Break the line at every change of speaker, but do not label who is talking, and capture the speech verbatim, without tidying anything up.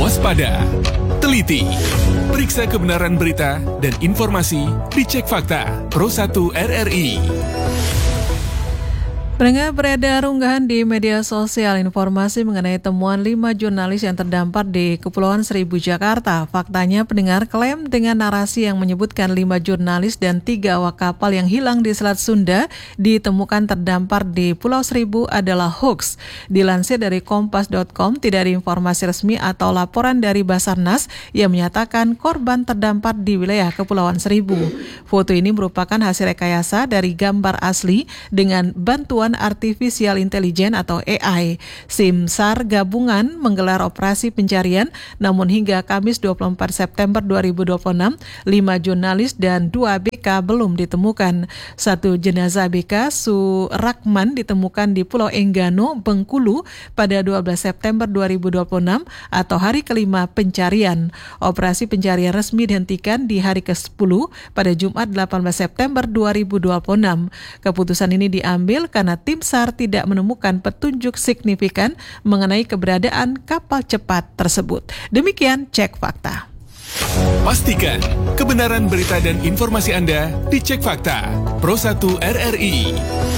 waspada, teliti, periksa kebenaran berita dan informasi di Cek Fakta Pro satu R R I.
Pendengar, beredar unggahan di media sosial informasi mengenai temuan lima jurnalis yang terdampar di Kepulauan Seribu, Jakarta. Faktanya, pendengar, klaim dengan narasi yang menyebutkan lima jurnalis dan tiga awak kapal yang hilang di Selat Sunda ditemukan terdampar di Pulau Seribu adalah hoax. Dilansir dari kompas dot com, tidak ada informasi resmi atau laporan dari Basarnas yang menyatakan korban terdampar di wilayah Kepulauan Seribu. Foto ini merupakan hasil rekayasa dari gambar asli dengan bantuan Artificial Intelligence atau A I. Tim SAR gabungan menggelar operasi pencarian, namun hingga Kamis dua puluh empat September dua ribu dua puluh enam, lima jurnalis dan dua A B K belum ditemukan. Satu jenazah A B K Surakman ditemukan di Pulau Enggano, Bengkulu pada dua belas September dua ribu dua puluh enam atau hari kelima pencarian. Operasi pencarian resmi dihentikan di hari kesepuluh pada Jumat delapan belas September dua ribu dua puluh enam. Keputusan ini diambil karena tim SAR tidak menemukan petunjuk signifikan mengenai keberadaan kapal cepat tersebut. Demikian Cek Fakta.
Pastikan kebenaran berita dan informasi Anda di Cek Fakta Pro satu R R I.